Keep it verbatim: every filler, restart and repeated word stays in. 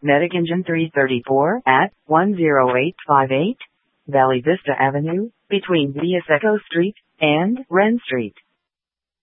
Medic Engine three thirty-four at one oh eight five eight Valley Vista Avenue, between Villa Seco Street and Wren Street.